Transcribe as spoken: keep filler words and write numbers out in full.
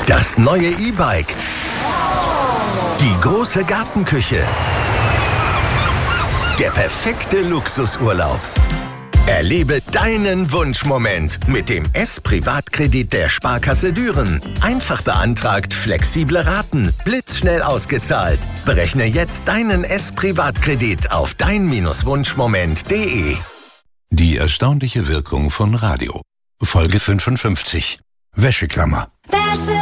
Das neue E-Bike. Die große Gartenküche. Der perfekte Luxusurlaub. Erlebe deinen Wunschmoment mit dem S-Privatkredit der Sparkasse Düren. Einfach beantragt, flexible Raten, blitzschnell ausgezahlt. Berechne jetzt deinen S-Privatkredit auf dein Wunschmoment punkt de. Die erstaunliche Wirkung von Radio. Folge fünfundfünfzig. Wäscheklammer. Wäsche